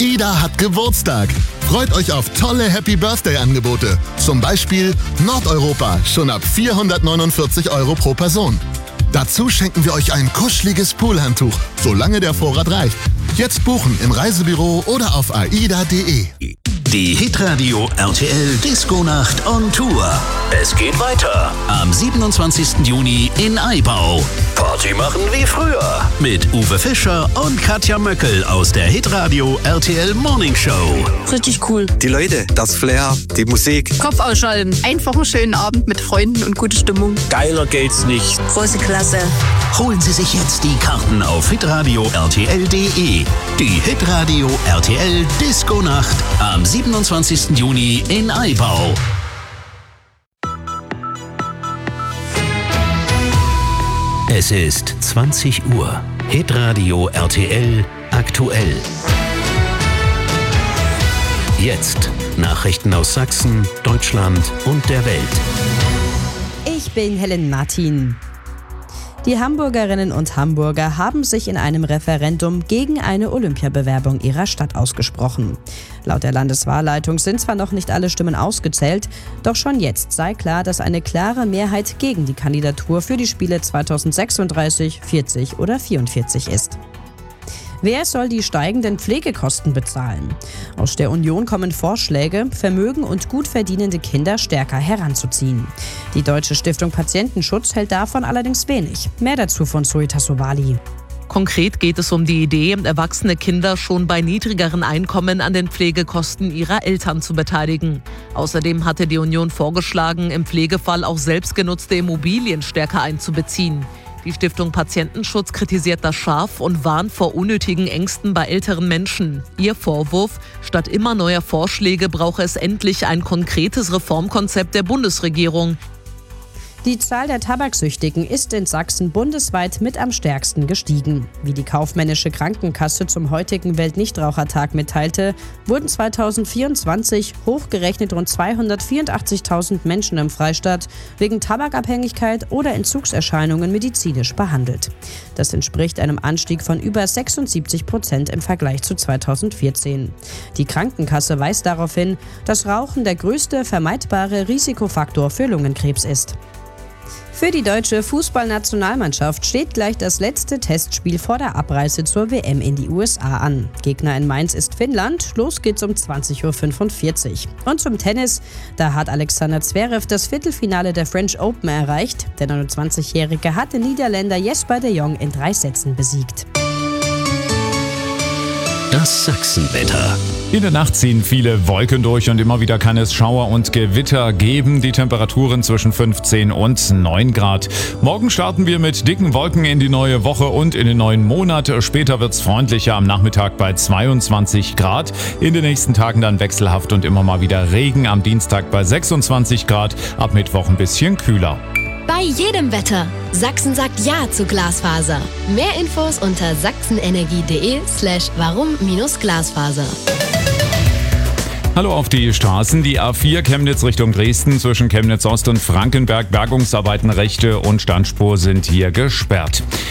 AIDA hat Geburtstag. Freut euch auf tolle Happy Birthday-Angebote. Zum Beispiel Nordeuropa, schon ab 449 € pro Person. Dazu schenken wir euch ein kuscheliges Poolhandtuch, solange der Vorrat reicht. Jetzt buchen im Reisebüro oder auf aida.de. Die Hitradio RTL Disco-Nacht on Tour. Es geht weiter am 27. Juni in Aibau. Party machen wie früher mit Uwe Fischer und Katja Möckel aus der Hitradio RTL Morning Show. Richtig cool. Die Leute, das Flair, die Musik. Kopf ausschalten. Einfach einen schönen Abend mit Freunden und gute Stimmung. Geiler geht's nicht. Große Klasse. Holen Sie sich jetzt die Karten auf hitradio rtl.de. Die Hitradio RTL Disco-Nacht am 27. Juni in Aibau. Es ist 20 Uhr. Hitradio RTL aktuell. Jetzt Nachrichten aus Sachsen, Deutschland und der Welt. Ich bin Helen Martin. Die Hamburgerinnen und Hamburger haben sich in einem Referendum gegen eine Olympiabewerbung ihrer Stadt ausgesprochen. Laut der Landeswahlleitung sind zwar noch nicht alle Stimmen ausgezählt, doch schon jetzt sei klar, dass eine klare Mehrheit gegen die Kandidatur für die Spiele 2036, 40 oder 44 ist. Wer soll die steigenden Pflegekosten bezahlen? Aus der Union kommen Vorschläge, Vermögen und gut verdienende Kinder stärker heranzuziehen. Die Deutsche Stiftung Patientenschutz hält davon allerdings wenig. Mehr dazu von Zoe Tassovali. Konkret geht es um die Idee, erwachsene Kinder schon bei niedrigeren Einkommen an den Pflegekosten ihrer Eltern zu beteiligen. Außerdem hatte die Union vorgeschlagen, im Pflegefall auch selbstgenutzte Immobilien stärker einzubeziehen. Die Stiftung Patientenschutz kritisiert das scharf und warnt vor unnötigen Ängsten bei älteren Menschen. Ihr Vorwurf: Statt immer neuer Vorschläge brauche es endlich ein konkretes Reformkonzept der Bundesregierung. Die Zahl der Tabaksüchtigen ist in Sachsen bundesweit mit am stärksten gestiegen. Wie die kaufmännische Krankenkasse zum heutigen Weltnichtrauchertag mitteilte, wurden 2024 hochgerechnet rund 284.000 Menschen im Freistaat wegen Tabakabhängigkeit oder Entzugserscheinungen medizinisch behandelt. Das entspricht einem Anstieg von über 76% im Vergleich zu 2014. Die Krankenkasse weist darauf hin, dass Rauchen der größte vermeidbare Risikofaktor für Lungenkrebs ist. Für die deutsche Fußballnationalmannschaft steht gleich das letzte Testspiel vor der Abreise zur WM in die USA an. Gegner in Mainz ist Finnland. Los geht's um 20.45 Uhr. Und zum Tennis, da hat Alexander Zverev das Viertelfinale der French Open erreicht. Der 29-Jährige hat den Niederländer Jesper de Jong in 3 Sätzen besiegt. Das Sachsenwetter. In der Nacht ziehen viele Wolken durch und immer wieder kann es Schauer und Gewitter geben. Die Temperaturen zwischen 15 und 9 Grad. Morgen starten wir mit dicken Wolken in die neue Woche und in den neuen Monat. Später wird's freundlicher, am Nachmittag bei 22 Grad. In den nächsten Tagen dann wechselhaft und immer mal wieder Regen. Am Dienstag bei 26 Grad. Ab Mittwoch ein bisschen kühler. Bei jedem Wetter. Sachsen sagt Ja zu Glasfaser. Mehr Infos unter sachsenenergie.de/warum-Glasfaser. Hallo auf die Straßen. Die A4 Chemnitz Richtung Dresden zwischen Chemnitz Ost und Frankenberg. Bergungsarbeiten, rechte und Standspur sind hier gesperrt.